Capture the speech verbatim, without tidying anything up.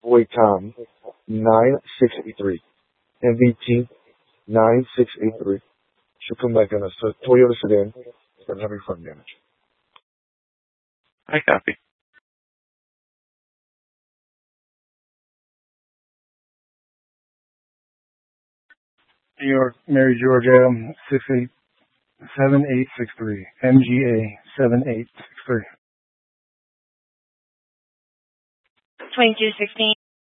Wait time nine six eight three. M V T nine six eight three. Should come back in a so- Toyota sedan. It's got heavy front damage. I copy. New York, Mary Georgia, six eight seven eight six three. M G A seven eight six three. twenty-two sixteen.